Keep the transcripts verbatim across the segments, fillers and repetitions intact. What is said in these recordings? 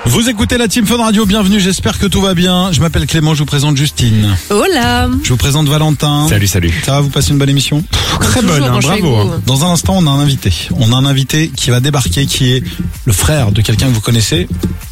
Vous écoutez la Team Fun Radio, bienvenue, j'espère que tout va bien. Je m'appelle Clément, je vous présente Justine. Hola. Je vous présente Valentin. Salut, salut. Ça va, vous passez une bonne émission? Très bonne, hein, bravo. Hein. Dans un instant, on a un invité. On a un invité qui va débarquer, qui est le frère de quelqu'un que vous connaissez.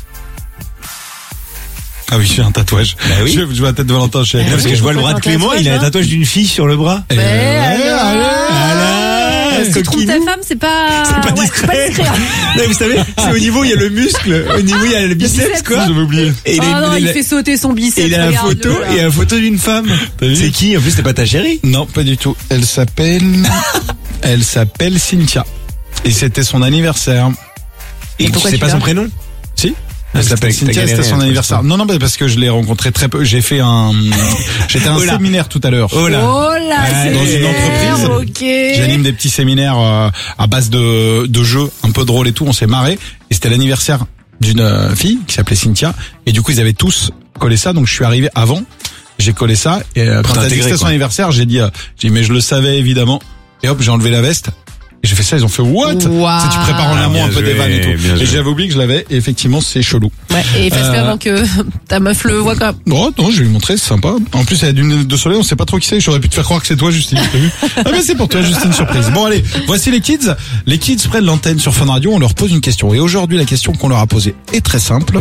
Ah oui, j'ai un tatouage. Bah oui. Je, je vois la tête de Valentin, je suis avec Parce que je vois le bras de Clément, il a un tatouage d'une fille sur le bras. Eh, Ouais, allez, alors, allez, Si tu trompes ta femme, c'est pas... C'est pas ouais, discret. c'est pas discret. Non, vous savez, c'est au niveau, il y a le muscle, au niveau, il y a le biceps, biceps. quoi. J'avais oublié. Et Oh il, a- non, il il a- fait sauter son biceps. et il a la regarde, photo, là. et la photo d'une femme. T'as vu? C'est qui? En plus, c'est pas ta chérie. Non, pas du tout. Elle s'appelle, elle s'appelle Cynthia. Et c'était son anniversaire. Et tu pourquoi sais tu pas l'as son prénom? Si? Ah, Elle s'appelle t'as- t'as Cynthia, galéré, c'était son hein, anniversaire. franchement. Non, non, mais parce que je l'ai rencontré très peu. J'ai fait un, j'étais à un Oh là. séminaire tout à l'heure. Oh là. Oh là, c'est Dans une clair, entreprise. Ok. J'anime des petits séminaires euh, à base de, de jeux un peu drôles et tout. On s'est marré. Et c'était l'anniversaire d'une euh, fille qui s'appelait Cynthia. Et du coup, ils avaient tous collé ça. Donc, je suis arrivé avant. J'ai collé ça. Et euh, quand Pour elle a dit que t'intégrer, c'était son quoi. anniversaire, j'ai dit, euh, j'ai dit, mais je le savais évidemment. Et hop, j'ai enlevé la veste. Et j'ai fait ça, ils ont fait what? Wow. Tu sais, tu prépares en Ah, amont bien un peu joué, des vannes et bien tout. joué. Et j'avais oublié que je l'avais. Et effectivement, c'est chelou. Ouais, et fais Euh, avant que ta meuf le voit quand même. Oh non, je vais lui montrer, c'est sympa. En plus, elle a d'une de soleil, on sait pas trop qui c'est. J'aurais pu te faire croire que c'est toi, Justine. T'as vu? Ah ben c'est pour toi, Justine, surprise. Bon allez, voici les kids. Les kids prennent l'antenne sur Fun Radio, on leur pose une question. Et aujourd'hui, la question qu'on leur a posée est très simple.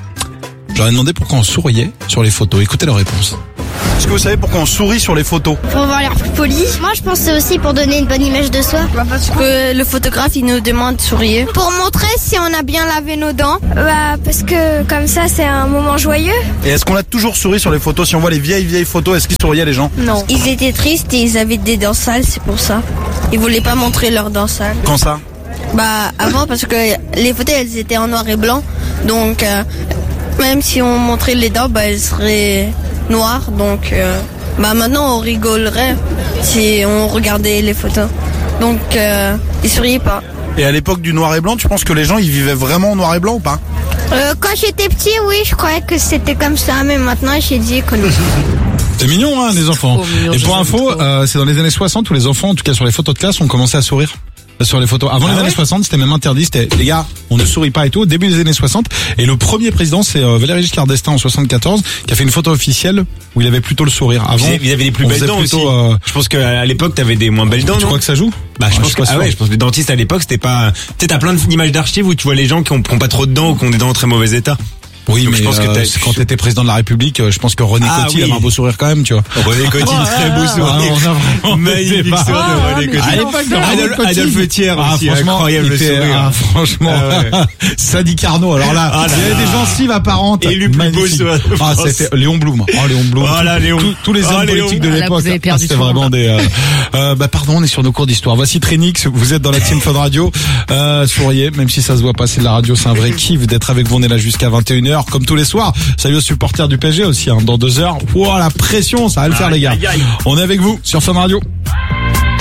Je leur ai demandé pourquoi on souriait sur les photos. Écoutez leur réponse. Est-ce que vous savez pourquoi on sourit sur les photos? Pour avoir l'air plus poli. Moi, je pense que c'est aussi pour donner une bonne image de soi. Parce que le photographe, il nous demande de sourire. Pour montrer si on a bien lavé nos dents. Bah, parce que comme ça, c'est un moment joyeux. Et est-ce qu'on a toujours souri sur les photos? Si on voit les vieilles vieilles photos, est-ce qu'ils souriaient les gens? Non. Ils étaient tristes et ils avaient des dents sales, c'est pour ça. Ils voulaient pas montrer leurs dents sales. Quand ça? Bah, avant, parce que les photos, elles étaient en noir et blanc. Donc, euh, même si on montrait les dents, bah, elles seraient noires. Donc, euh, bah, maintenant, on rigolerait si on regardait les photos. Donc, euh, ils souriaient pas. Et à l'époque du noir et blanc, tu penses que les gens ils vivaient vraiment en noir et blanc ou pas? Euh, quand j'étais petit, oui, je croyais que c'était comme ça. Mais maintenant, j'ai dit que non. C'est mignon, hein, les enfants. trop mignon, Et je pour les aime info, trop. euh, c'est dans les années soixante où les enfants, en tout cas sur les photos de classe, ont commencé à sourire. euh, Sur les photos. Avant Ah les ouais années soixante, c'était même interdit. C'était, les gars, on ne sourit pas et tout. Au début des années soixante. Et le premier président, c'est euh, Valéry Giscard d'Estaing en soixante-quatorze, qui a fait une photo officielle où il avait plutôt le sourire. Avant, Ils avaient- ils avaient les plus on belles faisait dents aussi. plutôt, euh, Je pense qu'à l'époque, t'avais des moins belles dents, tu non? crois que ça joue? Bah, je Ouais, pense suis que, pas ah sûr. ouais, je pense que les dentistes à l'époque, c'était pas, tu sais, t'as plein d'images d'archives où tu vois les gens qui ont, qui ont pas trop de dents ou qui ont des dents en très mauvais état. Oui, Donc, mais je pense que euh, t'as- c'est quand t'étais président de la République, euh, je pense que René Ah, Coty oui. avait un beau sourire quand même, tu vois. René Coty, très beau Ah, sourire. on a vraiment Magnifique débat. sourire de Ah, René mais Coty. à l'époque de René Adolphe, Coty. Adolphe Thiers Ah, aussi, franchement, incroyable il le était, sourire. ah, franchement, Ah Sadi Carnot. Alors là, Ah là il y avait là. des gencives apparentes. Et le plus beau Magnifique. sourire de Ah, France. c'était Léon Blum. Oh, Léon Blum. Voilà, Léon. Tous, tous les Ah, hommes Léon. politiques de Ah, là, l'époque. vous avez Ah, perdu c'était tout le vraiment monde. des, euh, euh, bah, pardon, on est sur nos cours d'histoire. Voici Trénix. Vous êtes dans la Team Fun Radio. Euh, souriez, même si ça se voit pas, c'est de la radio. C'est un vrai kiff d'être avec vous. On est là jusqu'à vingt et une heures, comme tous les soirs. Salut aux supporters du P S G aussi, hein. Dans deux heures. Wow, la pression, ça va le faire, les gars. Aïe, aïe. On est avec vous sur Fun Radio.